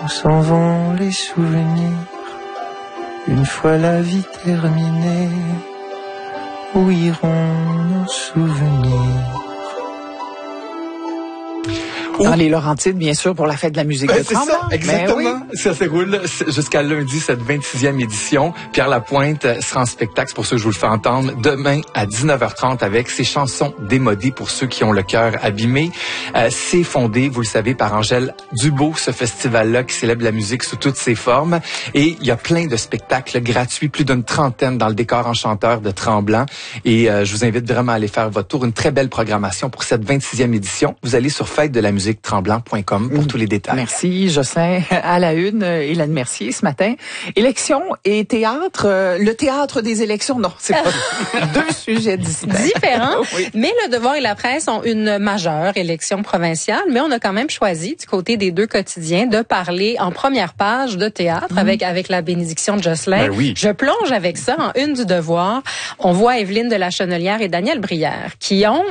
où s'en vont les souvenirs, une fois la vie terminée, où iront nos souvenirs? Dans les Laurentides, bien sûr, pour la fête de la musique de Tremblant. Ça, exactement. Oui. Ça se déroule jusqu'à lundi, cette 26e édition. Pierre Lapointe sera en spectacle, c'est pour ça que je vous le fais entendre, demain à 19h30 avec ses chansons démodées pour ceux qui ont le cœur abîmé. C'est fondé, vous le savez, par Angèle Dubeau, ce festival-là qui célèbre la musique sous toutes ses formes. Et il y a plein de spectacles gratuits, plus d'une trentaine dans le décor enchanteur de Tremblant. Et je vous invite vraiment à aller faire votre tour. Une très belle programmation pour cette 26e édition. Vous allez sur fête-de-la-musique-tremblant.com pour tous les détails. Merci, Jocelyn. À la une, Hélène Mercier ce matin. Élections et théâtre, le théâtre des élections, non, c'est pas deux sujets différents. Oui. Mais Le Devoir et la Presse ont une majeure élection provinciale, mais on a quand même choisi du côté des deux quotidiens de parler en première page de théâtre avec la bénédiction de Jocelyn. Ben oui. Je plonge avec ça en une du Devoir. On voit Evelyne de la Chenelière et Daniel Brière qui ont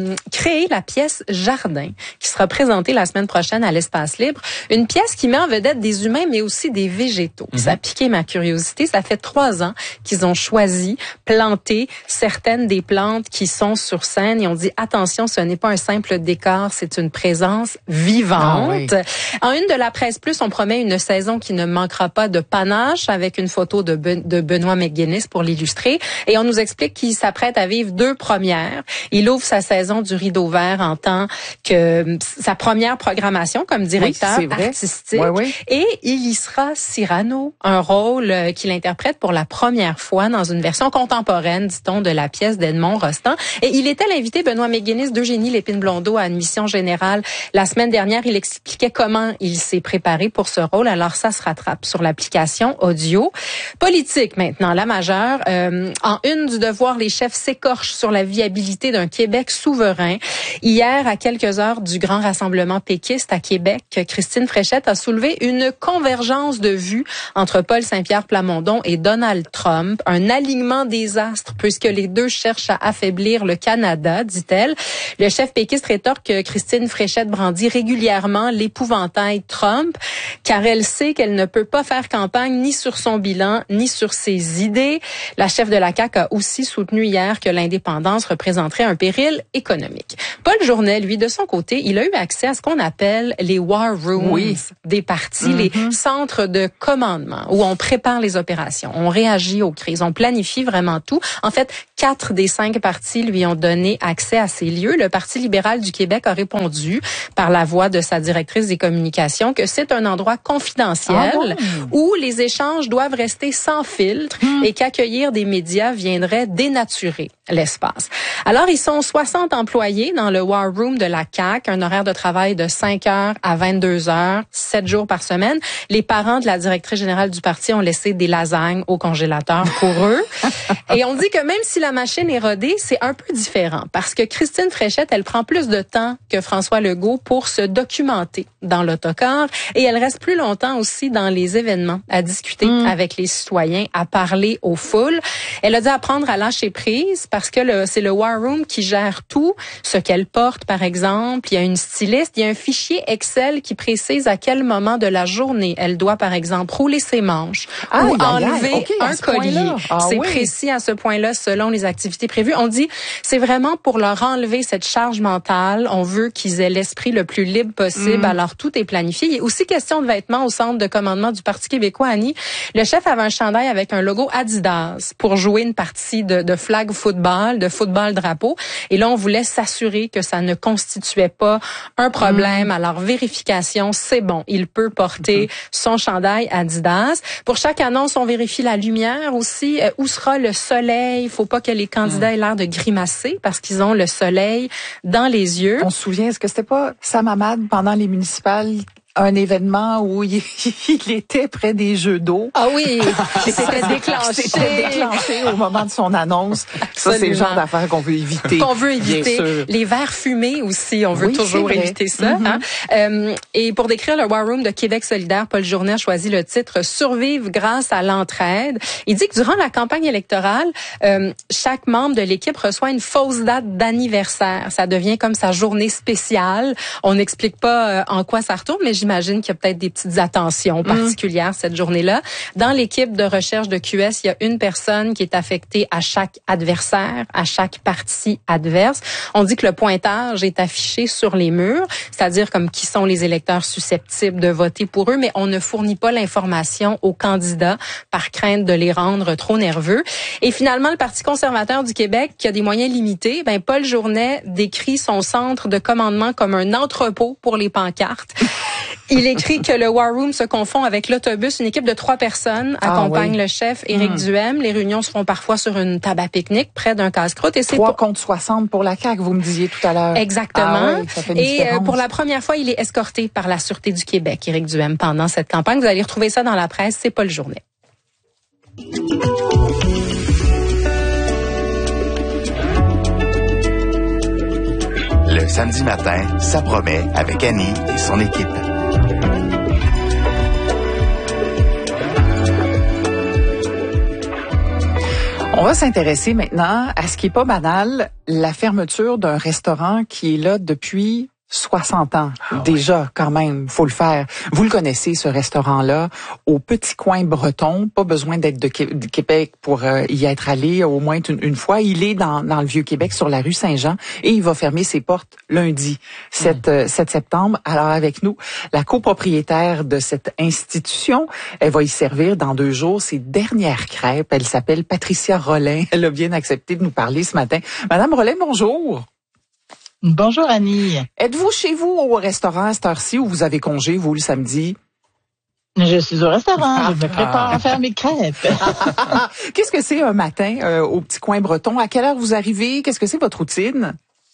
créé la pièce Jardin qui sera présentée la semaine prochaine à l'Espace Libre. Une pièce qui met en vedette des humains, mais aussi des végétaux. Ça a piqué ma curiosité. Ça fait 3 ans qu'ils ont choisi planter certaines des plantes qui sont sur scène. Ils ont dit, attention, ce n'est pas un simple décor, c'est une présence vivante. Ah oui. En une de la Presse Plus, on promet une saison qui ne manquera pas de panache avec une photo de Benoît McGuinness pour l'illustrer. Et on nous explique qu'il s'apprête à vivre 2 premières. Il ouvre sa saison du Rideau Vert en tant que sa première programmation comme directeur artistique. Oui, oui. Et il y sera Cyrano, un rôle qu'il interprète pour la première fois dans une version contemporaine, dit-on, de la pièce d'Edmond Rostand. Et il était l'invité, Benoît McGuinness, d'Eugénie Lépine-Blondeau à Admission Générale. La semaine dernière, il expliquait comment il s'est préparé pour ce rôle. Alors ça se rattrape sur l'application audio. Politique maintenant, la majeure. En une du Devoir, les chefs s'écorchent sur la viabilité d'un Québec souverain. Hier, à quelques heures du grand rassemblement péquiste à Québec, Christine Fréchette a soulevé une convergence de vues entre Paul Saint-Pierre Plamondon et Donald Trump, un alignement des astres puisque les deux cherchent à affaiblir le Canada, dit-elle. Le chef péquiste rétorque que Christine Fréchette brandit régulièrement l'épouvantail Trump car elle sait qu'elle ne peut pas faire campagne ni sur son bilan ni sur ses idées. La chef de la CAQ a aussi soutenu hier que l'indépendance représenterait un péril économique. Paul Journet, lui, de son côté, il a eu accès à ce qu'on appelle les war rooms des partis, les centres de commandement où on prépare les opérations, on réagit aux crises, on planifie vraiment tout. En fait, 4 des 5 partis lui ont donné accès à ces lieux. Le Parti libéral du Québec a répondu par la voix de sa directrice des communications que c'est un endroit confidentiel où les échanges doivent rester sans filtre et qu'accueillir des médias viendrait dénaturer l'espace. Alors, ils sont 60 employés dans le War Room de la CAQ, un horaire de travail de 5 heures à 22 heures, 7 jours par semaine. Les parents de la directrice générale du parti ont laissé des lasagnes au congélateur pour eux. Et on dit que même si la machine est rodée, c'est un peu différent parce que Christine Fréchette, elle prend plus de temps que François Legault pour se documenter dans l'autocar et elle reste plus longtemps aussi dans les événements, à discuter avec les citoyens, à parler aux foules. Elle a dû apprendre à lâcher prise parce que c'est le War Room qui gère tout, ce qu'elle porte par exemple. Il y a une styliste, il y a un fichier Excel qui précise à quel moment de la journée elle doit par exemple rouler ses manches ou enlever un collier. C'est précis à ce point-là selon les activités prévues. On dit c'est vraiment pour leur enlever cette charge mentale. On veut qu'ils aient l'esprit le plus libre possible. Alors tout est planifié. Il est aussi question de vêtements au centre de commandement du Parti québécois, Annie. Le chef avait un chandail avec un logo Adidas pour jouer une partie de flag football, de football drapeau. Et là, on voulait s'assurer que ça ne constituait pas un problème. Alors, vérification, c'est bon. Il peut porter son chandail Adidas. Pour chaque annonce, on vérifie la lumière aussi. Où sera le soleil? Il faut pas que les candidats aient l'air de grimacer parce qu'ils ont le soleil dans les yeux. On se souvient, est-ce que c'était pas Sam Hamad pendant les municipales? Un événement où il était près des jeux d'eau. Ah oui, c'était déclenché. C'était déclenché au moment de son annonce. Ça, c'est le genre d'affaires qu'on veut éviter. Qu'on veut éviter. Les verres fumés aussi, on veut toujours éviter ça. Et pour décrire le War Room de Québec solidaire, Paul Journet a choisi le titre « Survivre grâce à l'entraide ». Il dit que durant la campagne électorale, chaque membre de l'équipe reçoit une fausse date d'anniversaire. Ça devient comme sa journée spéciale. On n'explique pas en quoi ça retourne, mais s'imagine qu'il y a peut-être des petites attentions particulières cette journée-là. Dans l'équipe de recherche de QS, il y a une personne qui est affectée à chaque adversaire, à chaque partie adverse. On dit que le pointage est affiché sur les murs, c'est-à-dire comme qui sont les électeurs susceptibles de voter pour eux, mais on ne fournit pas l'information aux candidats par crainte de les rendre trop nerveux. Et finalement, le Parti conservateur du Québec, qui a des moyens limités, Paul Journet décrit son centre de commandement comme un entrepôt pour les pancartes. Il écrit que le War Room se confond avec l'autobus. Une équipe de 3 personnes accompagne le chef Éric Duhem. Les réunions se font parfois sur une table à pique-nique près d'un casse-croûte. Et c'est 3 contre 60 pour la CAQ, vous me disiez tout à l'heure. Exactement. Ça fait une et différence. pour la première fois, il est escorté par la Sûreté du Québec, Éric Duhem, pendant cette campagne. Vous allez retrouver ça dans la presse. C'est Paul Journet. Le samedi matin, ça promet avec Annie et son équipe. On va s'intéresser maintenant à ce qui est pas banal, la fermeture d'un restaurant qui est là depuis 60 ans. Déjà, quand même, faut le faire. Vous le connaissez, ce restaurant-là, au petit coin breton. Pas besoin d'être de Québec pour y être allé au moins une fois. Il est dans le Vieux-Québec, sur la rue Saint-Jean, et il va fermer ses portes lundi, 7 septembre. Alors, avec nous, la copropriétaire de cette institution, elle va y servir dans 2 jours ses dernières crêpes. Elle s'appelle Patricia Rolin. Elle a bien accepté de nous parler ce matin. Madame Rolin, bonjour. Bonjour Annie. Êtes-vous chez vous au restaurant à cette heure-ci ou vous avez congé, vous, le samedi? Je suis au restaurant, je me prépare à faire mes crêpes. Qu'est-ce que c'est un matin au petit coin breton? À quelle heure vous arrivez? Qu'est-ce que c'est votre routine?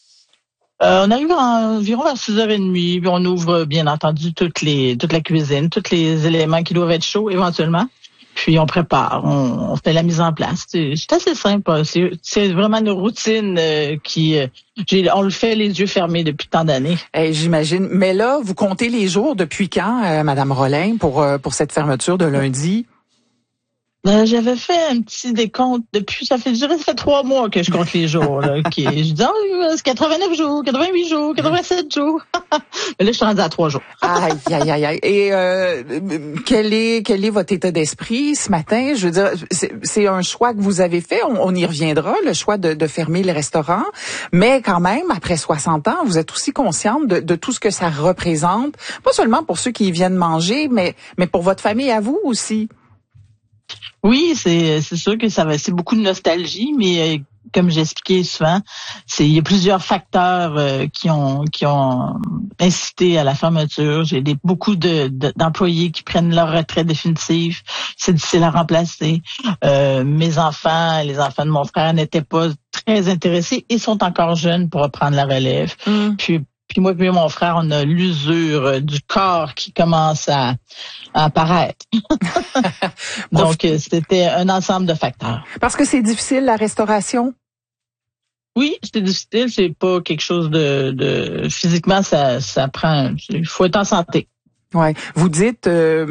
On arrive environ vers 6h30, puis on ouvre bien entendu toute la cuisine, tous les éléments qui doivent être chauds éventuellement. Puis on prépare, on fait la mise en place. C'est assez simple. C'est vraiment une routine on le fait les yeux fermés depuis tant d'années. J'imagine. Mais là, vous comptez les jours depuis quand, Madame Rolin, pour cette fermeture de lundi? J'avais fait un petit décompte depuis, ça fait 3 mois que je compte les jours, là. Je dis, c'est 89 jours, 88 jours, 87 jours. Mais là, je suis rendue à 3 jours. Aïe. Et, quel est votre état d'esprit ce matin? Je veux dire, c'est un choix que vous avez fait. On y reviendra, le choix de fermer le restaurant. Mais quand même, après 60 ans, vous êtes aussi consciente de tout ce que ça représente. Pas seulement pour ceux qui y viennent manger, mais pour votre famille à vous aussi. Oui, c'est sûr que c'est beaucoup de nostalgie, mais comme j'expliquais souvent, il y a plusieurs facteurs qui ont incité à la fermeture. J'ai beaucoup d'employés qui prennent leur retraite définitive. C'est difficile à remplacer. Mes enfants, les enfants de mon frère n'étaient pas très intéressés et sont encore jeunes pour reprendre la relève. Puis moi et mon frère, on a l'usure du corps qui commence à apparaître. Donc, c'était un ensemble de facteurs. Parce que c'est difficile, la restauration? Oui, c'est difficile. C'est pas quelque chose de physiquement, ça prend. Il faut être en santé. Ouais, vous dites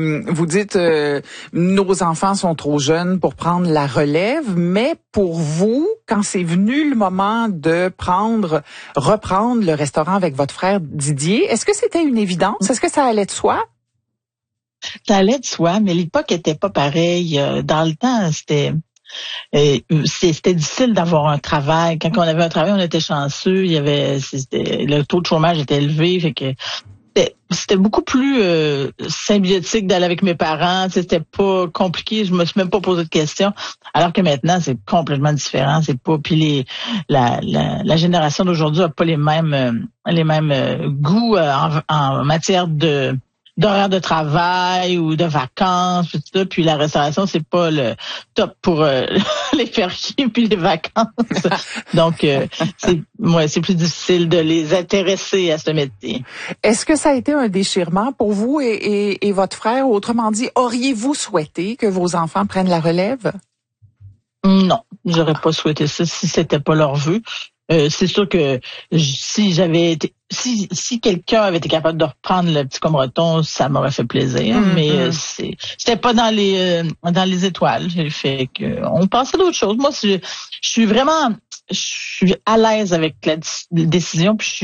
nos enfants sont trop jeunes pour prendre la relève, mais pour vous, quand c'est venu le moment de reprendre le restaurant avec votre frère Didier, est-ce que c'était une évidence? Est-ce que ça allait de soi? Ça allait de soi, mais l'époque était pas pareille. Dans le temps, c'était difficile d'avoir un travail. Quand on avait un travail, on était chanceux. Le taux de chômage était élevé, fait que c'était beaucoup plus symbiotique d'aller avec mes parents. C'était pas compliqué. Je me suis même pas posé de questions. Alors que maintenant, c'est complètement différent. C'est pas. Puis la génération d'aujourd'hui a pas les mêmes goûts en matière d'horaire de travail ou de vacances, tout ça. Puis la restauration, c'est pas le top pour les fériés puis les vacances. Donc, c'est plus difficile de les intéresser à ce métier. Est-ce que ça a été un déchirement pour vous et votre frère? Autrement dit, auriez-vous souhaité que vos enfants prennent la relève? Non, j'aurais pas souhaité ça si c'était pas leur vœu. C'est sûr que si quelqu'un avait été capable de reprendre le petit combreton, ça m'aurait fait plaisir. Mais c'était pas dans les étoiles. J'ai fait que on pensait d'autres choses. Moi, je suis à l'aise avec la décision, puis je suis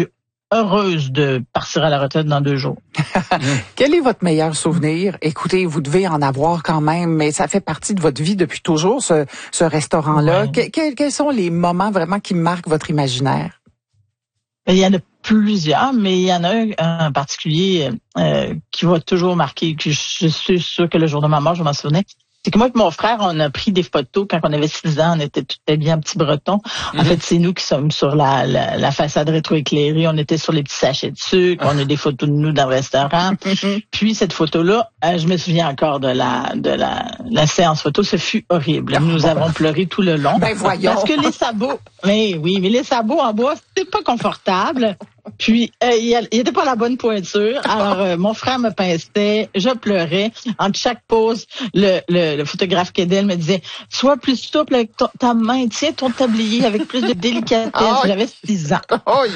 heureuse de partir à la retraite dans 2 jours. Quel est votre meilleur souvenir? Écoutez, vous devez en avoir quand même, mais ça fait partie de votre vie depuis toujours, ce restaurant-là. Ouais. Quels sont les moments vraiment qui marquent votre imaginaire? Il y en a plusieurs, mais il y en a un en particulier qui va toujours marquer, que je suis sûre que le jour de ma mort, je m'en souvenais. C'est que moi et mon frère, on a pris des photos quand on avait 6 ans. On était tout bien petits bretons. En fait, c'est nous qui sommes sur la façade rétroéclairée. On était sur les petits sachets de sucre. On a des photos de nous dans le restaurant. Puis cette photo-là, je me souviens encore de la séance photo. Ce fut horrible. Nous avons pleuré tout le long. Ben voyons. Parce que les sabots, mais les sabots en bois, c'était pas confortable. Puis, il était pas à la bonne pointure. Alors, mon frère me pinçait, je pleurais. Entre chaque pause, le photographe Kedel me disait, sois plus souple avec ta main, tiens ton tablier avec plus de délicatesse. J'avais 6 ans.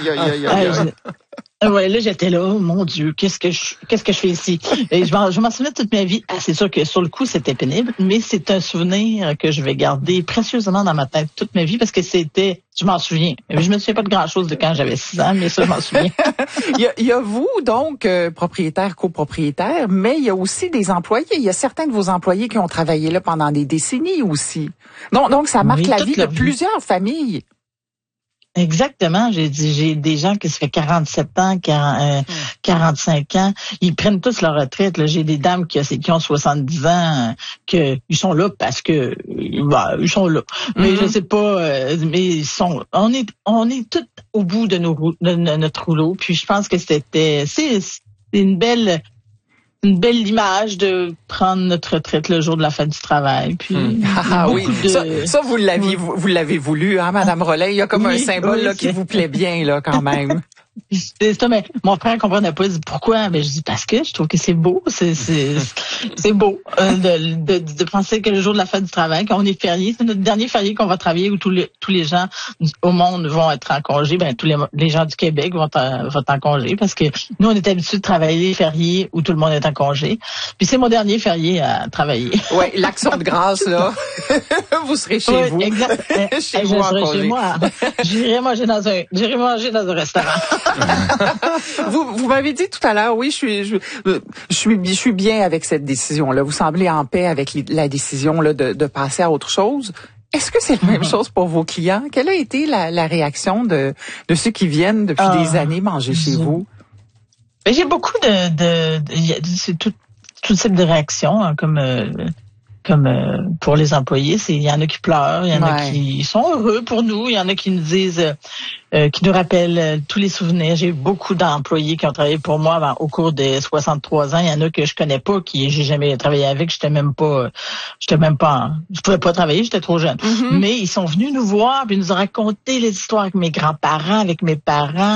Ouais, là, j'étais là, oh mon Dieu, qu'est-ce que je fais ici? Et je m'en souviens toute ma vie. C'est sûr que sur le coup, c'était pénible, mais c'est un souvenir que je vais garder précieusement dans ma tête toute ma vie parce que je m'en souviens. Je me souviens pas de grand-chose de quand j'avais 6 ans, mais ça, je m'en souviens. Il y a vous, donc, propriétaire, copropriétaire, mais il y a aussi des employés. Il y a certains de vos employés qui ont travaillé là pendant des décennies aussi. Donc ça marque la vie de plusieurs familles. Exactement. J'ai des gens qui se fait 47 ans, 45 ans. Ils prennent tous leur retraite. Là. J'ai des dames qui ont 70 ans, ils sont là parce que, ils sont là. Mais je sais pas, mais on est tous au bout de notre rouleau. Puis je pense que c'est une belle image de prendre notre retraite le jour de la fête du travail. Puis oui, ça vous l'avez voulu, hein, Madame Rollet. Il y a comme un symbole là qui vous plaît bien là quand même. C'est ça, mais mon frère comprenait pas. Il dit pourquoi? Mais je dis parce que je trouve que c'est beau. C'est beau de penser que le jour de la fête du travail, quand on est férié, c'est notre dernier férié qu'on va travailler où tous les gens au monde vont être en congé. Ben tous les gens du Québec vont être en congé parce que nous on est habitués de travailler les fériés où tout le monde est en congé. Puis c'est mon dernier férié à travailler. Oui, l'action de grâce là. Vous serez chez vous. Exact. Chez vous en congé. Chez moi. J'irai manger dans un restaurant. Vous m'avez dit tout à l'heure, oui, je suis bien avec cette décision-là. Vous semblez en paix avec la décision là de passer à autre chose. Est-ce que c'est la même chose pour vos clients? Quelle a été la réaction de ceux qui viennent depuis des années manger chez vous? Ben, j'ai beaucoup c'est tout type de réactions, hein, comme pour les employés, il y en a qui pleurent, il y en a qui sont heureux pour nous, il y en a qui nous disent, qui nous rappellent tous les souvenirs. J'ai eu beaucoup d'employés qui ont travaillé pour moi au cours des 63 ans. Il y en a que je connais pas, j'ai jamais travaillé avec. Je pouvais pas travailler, j'étais trop jeune. Mais ils sont venus nous voir, puis ils nous ont raconté les histoires avec mes grands-parents, avec mes parents,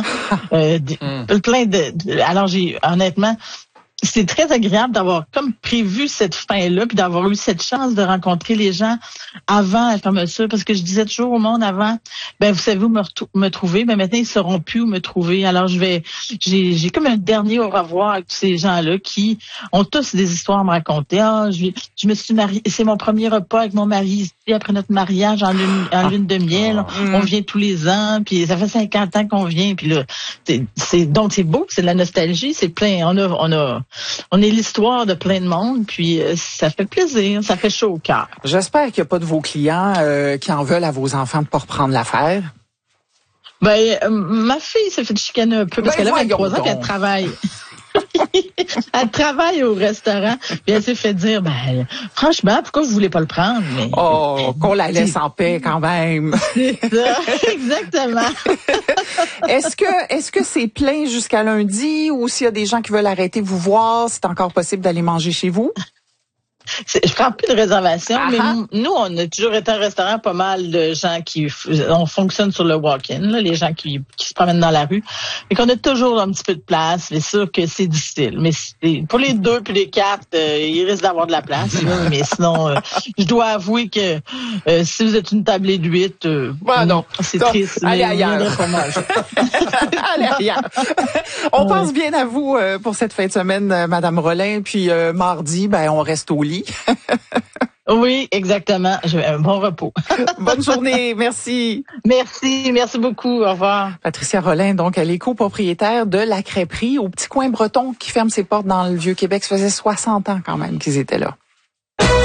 alors honnêtement, c'est très agréable d'avoir comme prévu cette fin-là, puis d'avoir eu cette chance de rencontrer les gens avant la fermeture, parce que je disais toujours au monde avant, ben vous savez où me trouver, mais maintenant ils sauront plus où me trouver. Alors j'ai comme un dernier au revoir avec tous ces gens-là qui ont tous des histoires à me raconter. Je me suis mariée, c'est mon premier repas avec mon mari ici après notre mariage en lune de miel. On vient tous les ans, puis ça fait 50 ans qu'on vient, puis là donc c'est beau, c'est de la nostalgie, c'est plein. On est l'histoire de plein de monde, puis ça fait plaisir, ça fait chaud au cœur. J'espère qu'il n'y a pas de vos clients qui en veulent à vos enfants de pas reprendre l'affaire. Ben, ma fille s'est fait chicaner un peu parce qu'elle a 23 ans qu'elle travaille. Elle travaille au restaurant, puis elle s'est fait dire, ben, franchement, pourquoi vous voulez pas le prendre? Mais, qu'on la laisse en paix quand même. C'est ça, exactement. Est-ce que c'est plein jusqu'à lundi ou s'il y a des gens qui veulent arrêter vous voir, c'est encore possible d'aller manger chez vous? Je prends plus de réservations, mais nous, on a toujours été un restaurant, pas mal de gens on fonctionne sur le walk-in, là, les gens qui se promènent dans la rue. Et qu'on a toujours un petit peu de place. C'est sûr que c'est difficile. Mais pour les 2 puis les 4, il risque d'avoir de la place. Là, mais sinon, je dois avouer que si vous êtes une tablée de 8, non, c'est triste. Allez ailleurs. Allez ailleurs. On pense bien à vous pour cette fin de semaine, Madame Rollet. Puis mardi, ben on reste au lit. Oui, exactement. J'ai un bon repos. Bonne journée, merci. Merci beaucoup. Au revoir. Patricia Rolin, donc, elle est copropriétaire de la crêperie au Petit Coin Breton qui ferme ses portes dans le Vieux-Québec. Ça faisait 60 ans quand même qu'ils étaient là.